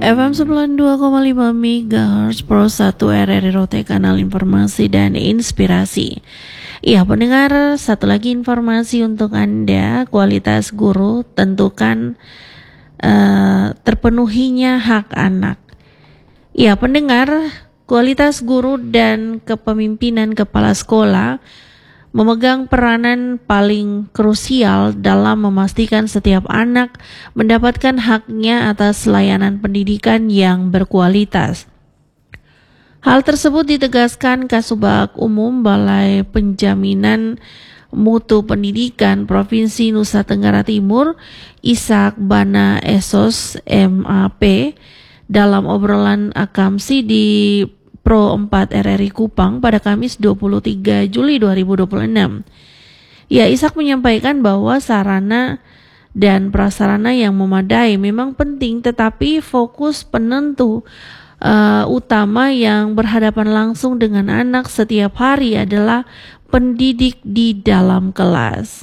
FM 92,5 MHz Pro 1 RRI Rote, kanal informasi dan inspirasi. Iya pendengar, satu lagi informasi untuk Anda. Kualitas guru tentukan terpenuhinya hak anak. Iya pendengar, kualitas guru dan kepemimpinan kepala sekolah memegang peranan paling krusial dalam memastikan setiap anak mendapatkan haknya atas layanan pendidikan yang berkualitas. Hal tersebut ditegaskan Kasubag Umum Balai Penjaminan Mutu Pendidikan Provinsi Nusa Tenggara Timur, Ishak Bana Esos MAP, dalam obrolan akamsi di Pro 4 RRI Kupang pada Kamis 23 Juli 2026. Ya, Ishak menyampaikan bahwa sarana dan prasarana yang memadai memang penting, tetapi fokus penentu utama yang berhadapan langsung dengan anak setiap hari adalah pendidik di dalam kelas.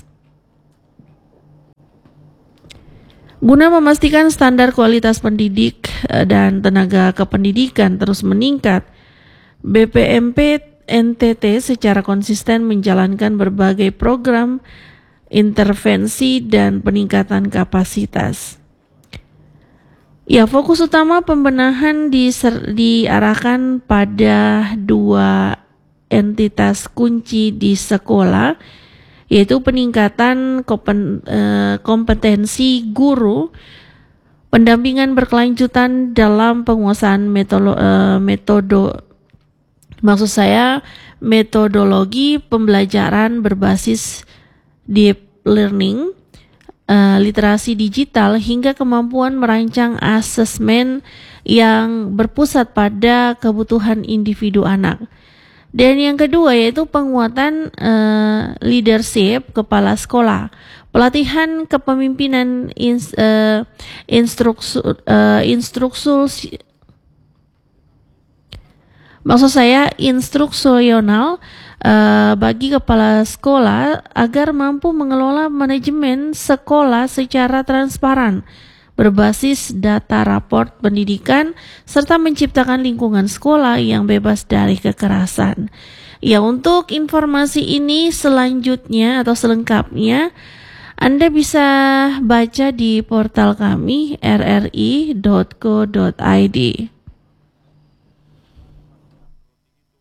Guna memastikan standar kualitas pendidik dan tenaga kependidikan terus meningkat, BPMP NTT secara konsisten menjalankan berbagai program intervensi dan peningkatan kapasitas. Ya, fokus utama pembenahan diarahkan pada dua entitas kunci di sekolah, yaitu peningkatan kompetensi guru, pendampingan berkelanjutan dalam penguasaan metodologi pembelajaran berbasis deep learning, literasi digital, hingga kemampuan merancang asesmen yang berpusat pada kebutuhan individu anak. Dan yang kedua yaitu penguatan leadership kepala sekolah, pelatihan kepemimpinan instruksional bagi kepala sekolah agar mampu mengelola manajemen sekolah secara transparan, berbasis data raport pendidikan, serta menciptakan lingkungan sekolah yang bebas dari kekerasan. Ya, untuk informasi ini selanjutnya atau selengkapnya Anda bisa baca di portal kami rri.co.id.